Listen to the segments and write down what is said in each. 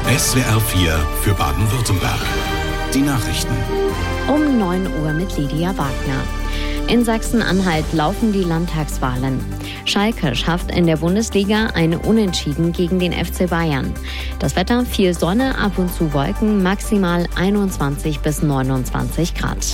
SWR 4 für Baden-Württemberg. Die Nachrichten. Um 9 Uhr mit Lydia Wagner. In Sachsen-Anhalt laufen die Landtagswahlen. Schalke schafft in der Bundesliga ein Unentschieden gegen den FC Bayern. Das Wetter: viel Sonne, ab und zu Wolken, maximal 21 bis 29 Grad.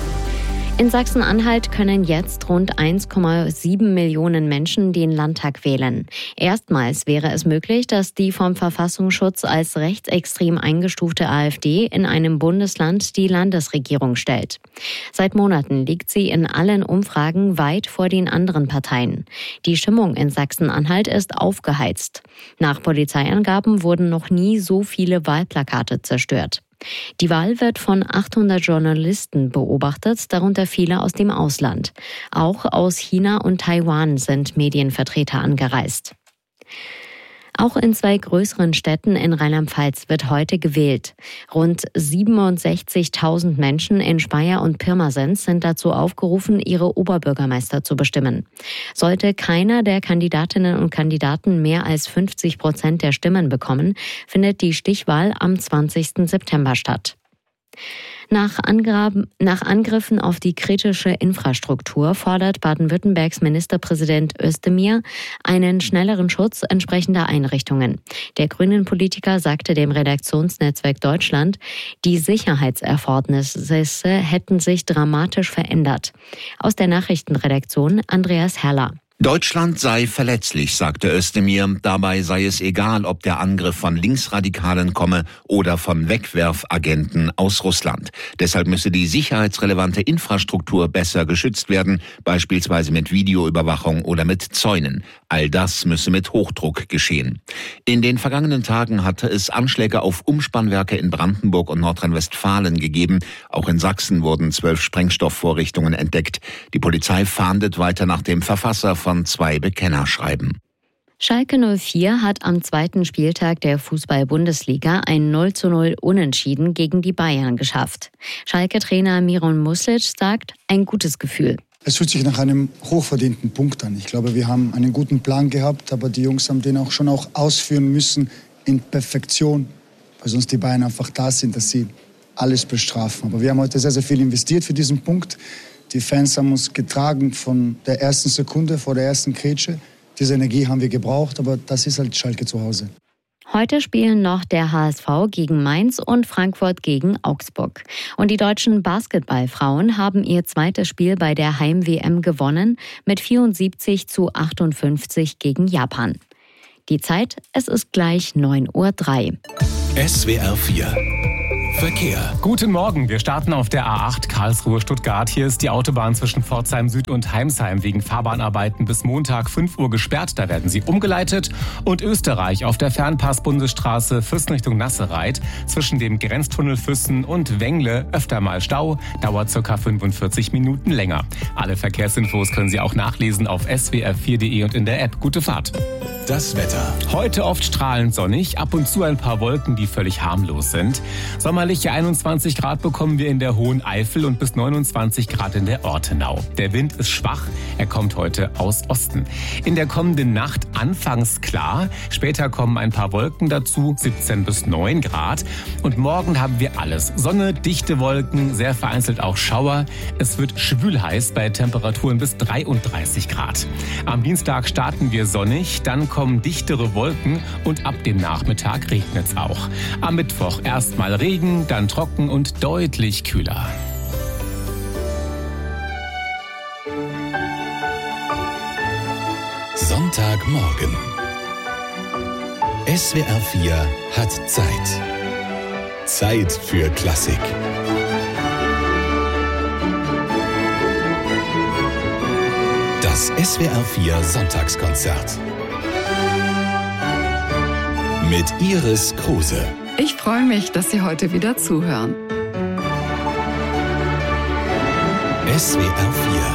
In Sachsen-Anhalt können jetzt rund 1,7 Millionen Menschen den Landtag wählen. Erstmals wäre es möglich, dass die vom Verfassungsschutz als rechtsextrem eingestufte AfD in einem Bundesland die Landesregierung stellt. Seit Monaten liegt sie in allen Umfragen weit vor den anderen Parteien. Die Stimmung in Sachsen-Anhalt ist aufgeheizt. Nach Polizeiangaben wurden noch nie so viele Wahlplakate zerstört. Die Wahl wird von 800 Journalisten beobachtet, darunter viele aus dem Ausland. Auch aus China und Taiwan sind Medienvertreter angereist. Auch in 2 größeren Städten in Rheinland-Pfalz wird heute gewählt. Rund 67.000 Menschen in Speyer und Pirmasens sind dazu aufgerufen, ihre Oberbürgermeister zu bestimmen. Sollte keiner der Kandidatinnen und Kandidaten mehr als 50% der Stimmen bekommen, findet die Stichwahl am 20. September statt. Nach Angriffen auf die kritische Infrastruktur fordert Baden-Württembergs Ministerpräsident Özdemir einen schnelleren Schutz entsprechender Einrichtungen. Der Grünen-Politiker sagte dem Redaktionsnetzwerk Deutschland, die Sicherheitserfordernisse hätten sich dramatisch verändert. Aus der Nachrichtenredaktion Andreas Herrler. Deutschland sei verletzlich, sagte Özdemir. Dabei sei es egal, ob der Angriff von Linksradikalen komme oder von Wegwerfagenten aus Russland. Deshalb müsse die sicherheitsrelevante Infrastruktur besser geschützt werden, beispielsweise mit Videoüberwachung oder mit Zäunen. All das müsse mit Hochdruck geschehen. In den vergangenen Tagen hatte es Anschläge auf Umspannwerke in Brandenburg und Nordrhein-Westfalen gegeben. Auch in Sachsen wurden 12 Sprengstoffvorrichtungen entdeckt. Die Polizei fahndet weiter nach dem Verfasser von 2 Bekennerschreiben. Schalke 04 hat am 2. Spieltag der Fußball-Bundesliga ein 0:0 Unentschieden gegen die Bayern geschafft. Schalke-Trainer Miron Music sagt, ein gutes Gefühl. Es fühlt sich nach einem hochverdienten Punkt an. Ich glaube, wir haben einen guten Plan gehabt, aber die Jungs haben den auch schon ausführen müssen in Perfektion, weil sonst die Bayern einfach da sind, dass sie alles bestrafen. Aber wir haben heute sehr, sehr viel investiert für diesen Punkt. Die Fans haben uns getragen von der ersten Sekunde, vor der ersten Grätsche. Diese Energie haben wir gebraucht, aber das ist halt Schalke zu Hause. Heute spielen noch der HSV gegen Mainz und Frankfurt gegen Augsburg. Und die deutschen Basketballfrauen haben ihr zweites Spiel bei der Heim-WM gewonnen mit 74:58 gegen Japan. Die Zeit, es ist gleich 9:03 Uhr. SWR 4 Verkehr. Guten Morgen, wir starten auf der A8 Karlsruhe-Stuttgart. Hier ist die Autobahn zwischen Pforzheim Süd und Heimsheim wegen Fahrbahnarbeiten bis Montag 5 Uhr gesperrt. Da werden sie umgeleitet. Und Österreich auf der Fernpass-Bundesstraße Füssen Richtung Nassereit zwischen dem Grenztunnel Füssen und Wengle öfter mal Stau. Dauert ca. 45 Minuten länger. Alle Verkehrsinfos können Sie auch nachlesen auf swr4.de und in der App. Gute Fahrt. Das Wetter. Heute oft strahlend sonnig, ab und zu ein paar Wolken, die völlig harmlos sind. Sommerliche 21 Grad bekommen wir in der Hohen Eifel und bis 29 Grad in der Ortenau. Der Wind ist schwach, er kommt heute aus Osten. In der kommenden Nacht anfangs klar, später kommen ein paar Wolken dazu, 17 bis 9 Grad. Und morgen haben wir alles. Sonne, dichte Wolken, sehr vereinzelt auch Schauer. Es wird schwülheiß bei Temperaturen bis 33 Grad. Am Dienstag starten wir sonnig, dann kommen dichtere Wolken und ab dem Nachmittag regnet es auch. Am Mittwoch erstmal Regen, dann trocken und deutlich kühler. Sonntagmorgen. SWR 4 hat Zeit. Zeit für Klassik. Das SWR 4 Sonntagskonzert. Mit Iris Kruse. Ich freue mich, dass Sie heute wieder zuhören. SWR 4